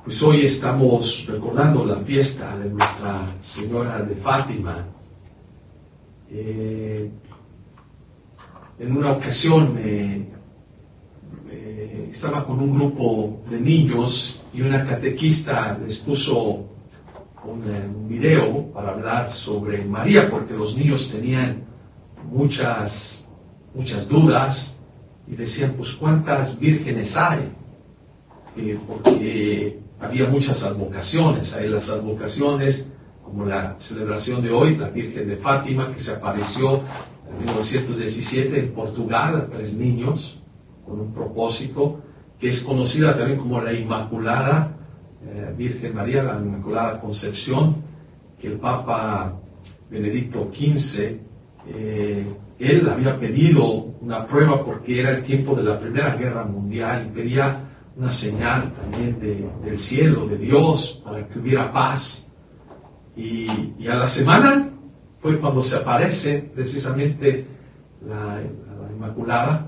Pues hoy estamos recordando la fiesta de Nuestra Señora de Fátima. En una ocasión estaba con un grupo de niños y una catequista les puso un video para hablar sobre María, porque los niños tenían muchas dudas y decían, pues ¿cuántas vírgenes hay? Porque había muchas advocaciones. Hay las advocaciones, como la celebración de hoy, la Virgen de Fátima, que se apareció en 1917 en Portugal a 3 niños, con un propósito, que es conocida también como la Inmaculada Virgen María, la Inmaculada Concepción, que el Papa Benedicto XV, él había pedido una prueba porque era el tiempo de la Primera Guerra Mundial y pedía una señal también del cielo, de Dios, para que hubiera paz. Y a la semana fue cuando se aparece precisamente la Inmaculada,